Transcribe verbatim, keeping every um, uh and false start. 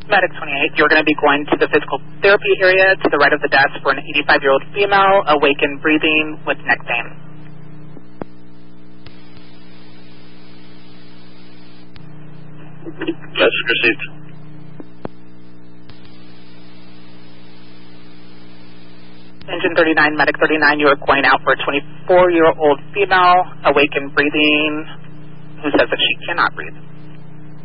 Medic twenty-eight, you're going to be going to the physical therapy area to the right of the desk for an eighty-five-year-old female, awakened breathing with neck pain. Message received. Engine thirty-nine, Medic thirty-nine, you are going out for a twenty-four-year-old female, awakened breathing, who says that she cannot breathe.